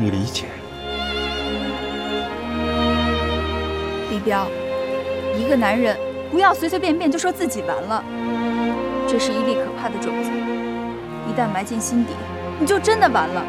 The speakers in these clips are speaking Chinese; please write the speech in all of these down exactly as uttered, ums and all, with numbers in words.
你理解？ 李彪，一个男人不要随随便便就说自己完了，这是一粒可怕的种子，一旦埋进心底，你就真的完了。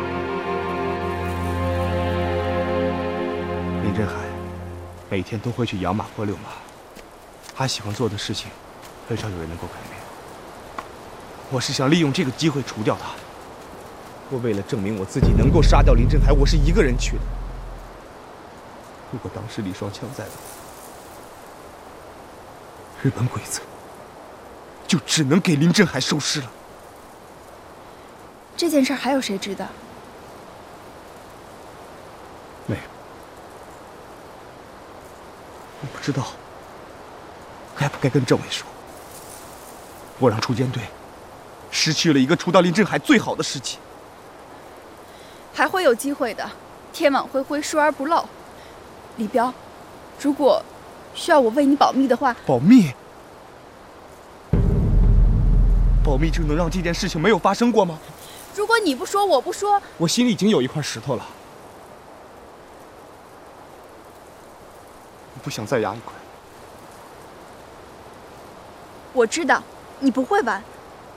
林振海每天都会去养马或遛马，他喜欢做的事情，很少有人能够改变。我是想利用这个机会除掉他。我为了证明我自己能够杀掉林振海，我是一个人去的。如果当时李双枪在的话，日本鬼子就只能给林振海收尸了。 这件事还有谁知道？ 没有。我不知道该不该跟政委说。我让锄奸队失去了一个除掉林振海最好的时机。 还会有机会的，天网恢恢，疏而不漏。李彪，如果需要我为你保密的话， 保密？保密就能让这件事情没有发生过吗？ 如果你不说，我不说， 我心里已经有一块石头了，我不想再压一块。 我知道你不会完。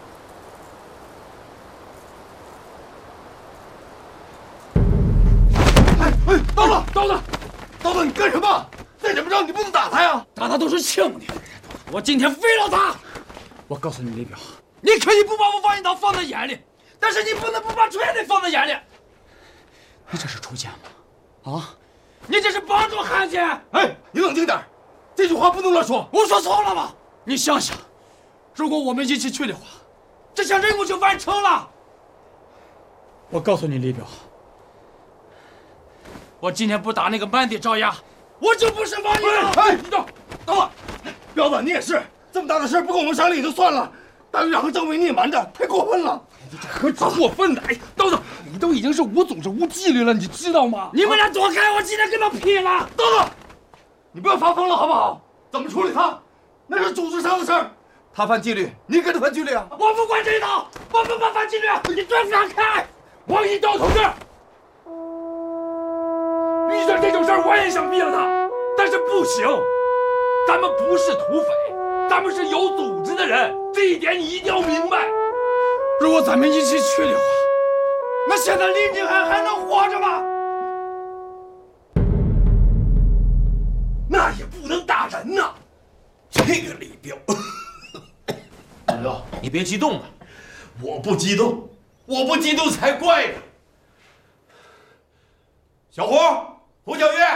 哎，刀子，刀子，刀子，你干什么？再这么着，你不能打他呀！ 打他都是轻的，我今天废了他！我告诉你，李彪，你可以不把我王一刀放在眼里，但是你不能不把锤子放在眼里。你这是锄奸吗？啊，你这是帮助汉奸！ 哎，你冷静点，这句话不能乱说。 我说错了吗？你想想，如果我们一起去的话，这项任务就完成了。我告诉你，李彪。我今天不打那个满地找牙，我就不是王一刀。 哎，你等，等会儿，彪子，你也是，这么大的事不跟我们商量也就算了，大队长和政委你也瞒着，太过分了。 你这可咋过分呢？哎，刀子，你都已经是无组织无纪律了，你知道吗？你们俩躲开，我今天跟他拼了！ 刀子，你不要发疯了好不好？怎么处理他，那是组织上的事儿。他犯纪律，你跟他犯纪律啊？ 我不管这一套，我不管犯纪律，你别放开！王一刀同志。遇见这种事儿，我也想毙了他，但是不行，咱们不是土匪，咱们是有组织的人，这一点你一定要明白。如果咱们一起去的话，那现在林振海还能活着吗？ 那也不能打人呐。这个李彪， 李彪，你别激动嘛。 我不激动，我不激动才怪呢。小胡。胡小月，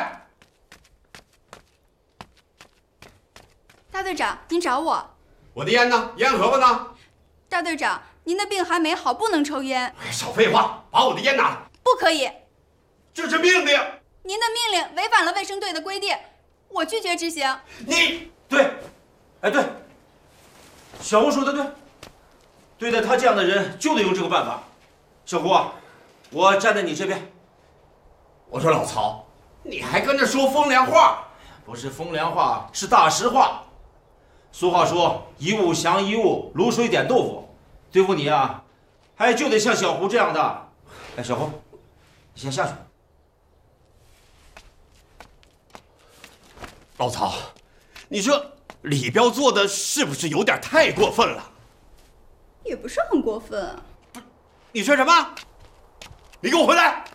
大队长，您找我？ 我的烟呢？烟盒子呢？ 大队长，您的病还没好，不能抽烟。 少废话，把我的烟拿来！ 不可以， 这是命令。 您的命令违反了卫生队的规定，我拒绝执行。 你对，哎对，小胡说的对，对待他这样的人就得用这个办法。小胡啊，我站在你这边。 我说老曹。你还跟着说风凉话？ 不是风凉话，是大实话。俗话说一物降一物，卤水点豆腐。对付你啊，还就得像小胡这样的。哎，小胡，你先下去。 老曹，你说李彪做的是不是有点太过分了？ 也不是很过分啊。 不，你说什么？你给我回来！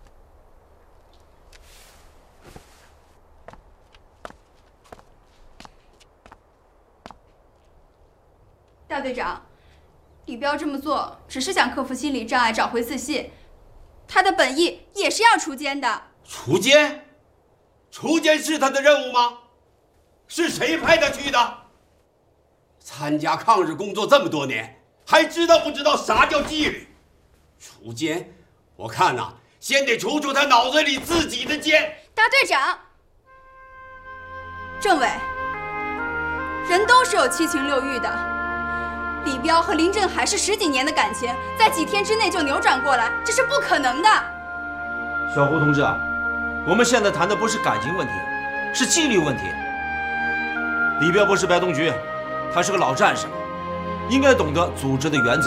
大队长，李彪这么做只是想克服心理障碍，找回自信。他的本意也是要锄奸的。 锄奸？锄奸是他的任务吗？是谁派他去的？参加抗日工作这么多年，还知道不知道啥叫纪律？锄奸，我看呐、啊，先得除除他脑子里自己的奸。 大队长，政委，人都是有七情六欲的。李彪和林振海是十几年的感情，在几天之内就扭转过来，这是不可能的。 小胡同志啊，我们现在谈的不是感情问题，是纪律问题。李彪不是白东局，他是个老战士，应该懂得组织的原则。